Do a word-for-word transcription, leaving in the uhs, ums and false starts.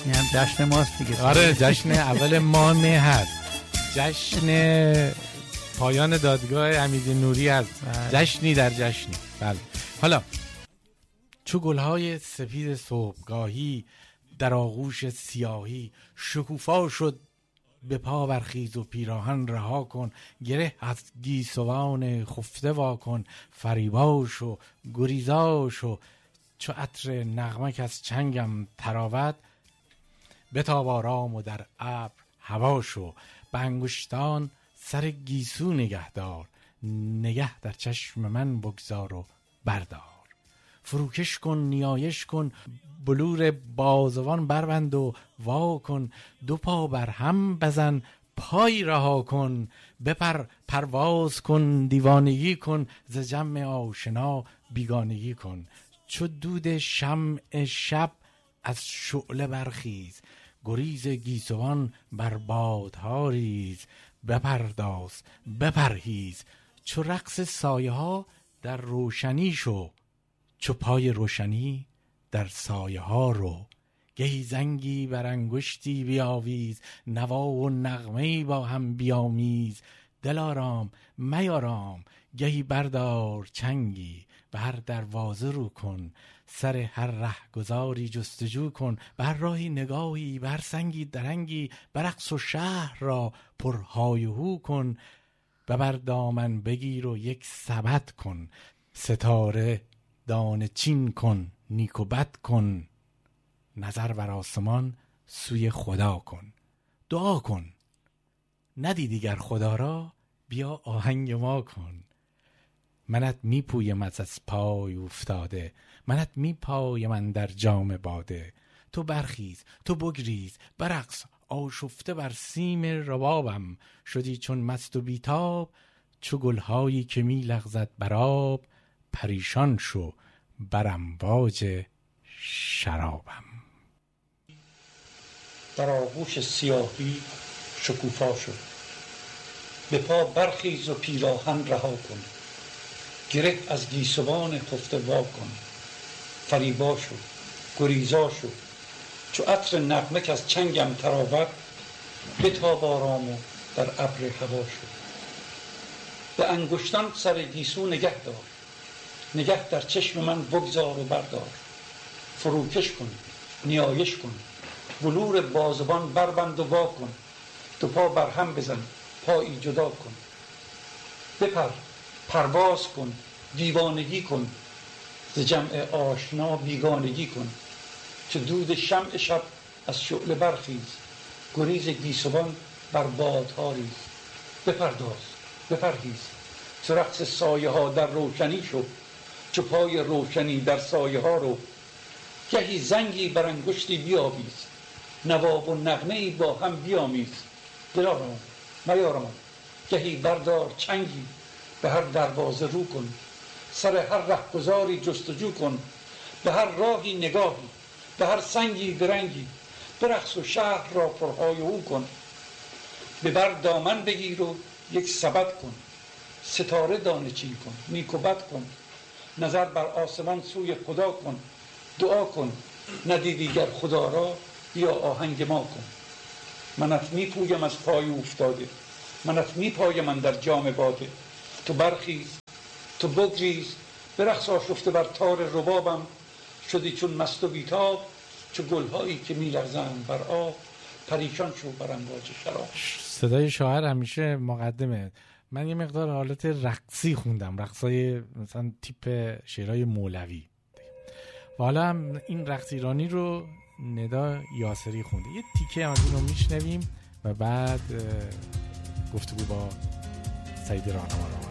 این هم جشن ماست دیگه. آره جشن اول ماه مه هست، جشن پایان دادگاه امیری نوری هست، جشنی در جشنی. بله. حالا چو گلهای سپید صبحگاهی در آغوش سیاهی، شکوفا شد به پا برخیز و پیراهن رها کن، گره از گیسوان خفته وا کن، فریباش و گریزاش و چو عطر نغمک از چنگم تراود، بتاب آرام و در ابر هوا شو، به انگشتان سر گیسو نگهدار، نگه در چشم من بگذار و بردار، فروکش کن نیایش کن بلور بازوان بربند و وا کن، دو پا بر هم بزن پای رها کن، بپر پرواز کن دیوانگی کن، ز جمع آشنا بیگانگی کن، چو دود شمع شب از شعله برخیز، گریز گیسوان بر بادها ریز، بپرداز بپرهیز، چو رقص سایه ها در روشنی شو، چو پای روشنی در سایه ها رو، گهی زنگی بر انگشتی بیاویز، نوا و نغمه‌ای با هم بیامیز، دلارام میارام گهی بردار چنگی، به هر دروازه رو کن سر هر رهگذاری جستجو کن، به هر راهی نگاهی به هر سنگی درنگی، برقص و شهر را پرهای و هو کن، ببر دامن بگیر و یک سبد کن، ستاره دانه چین کن نیک و بد کن، نظر بر آسمان سوی خدا کن، دعا کن ندیدی گر خدا را، بیا آهنگ ما کن، منت می پویم از پای افتاده، منت می پایم اندر جام باده، تو برخیز تو بگریز برقص آشفته بر سیم ربابم، شدی چون مست و بیتاب چو گلهایی که می لغزد بر آب، پریشان شو بر امواج شرابم. در آغوش سیاهی شکوفا شد، به پا برخیز و پیراهن رها کن، گره از گیسوان خفته وا کن، فریبا شو گریزا شو، چو عطر نغمک از چنگم تراود، بتاب آرام و در ابر هوا شو، به انگشتان سر گیسو نگه دار، نگه در چشم من بگذار و بردار، فروکش کن نیایش کن بلور بازوان بربند و وا کن، دو پا بر هم بزن پایی جدا کن، بپر پرواز کن دیوانگی کن، ز جمع آشنا بیگانگی کن، چو دود شمع شب از شعله برخیز، گریز گیسوان بر بادها ریز، بپرداز بپرهیز، چو رقص سایه ها در روشنی شو، چو پای روشنی در سایه ها رو، گهی زنگی بر انگشتی بیاویز، نوا و نغمه‌ای با هم بیامیز، دلارام میارام گهی بردار چنگی، به هر دروازه رو کن سر هر رهگذاری جستجو کن، به هر راهی نگاهی به هر سنگی درنگی، برقص و شهر را پرهای او کن، ببر دامن بگیر و یک سبد کن، ستاره دانه چین کن نیک و بد کن، نظر بر آسمان سوی خدا کن، دعا کن ندیدی گر خدا را، بیا آهنگ ما کن، منت می پویم از پای افتاده، منت می پایم اندر جام باده، تو برخیز تو بگریز برقص آشفته بر تار ربابم، شدی چون مست و بیتاب چو گلهایی که می لغزند بر آب، پریشان شو بر امواج شراب. صدای شاعر همیشه مقدمه. من یه مقدار حالت رقصی خوندم، رقصای مثلا تیپ شعرهای مولوی، و حالا هم این رقص ایرانی رو ندا یاسری خونده. یه تیکه از این رو میشنویم و بعد گفتگو با سعید راهنما رو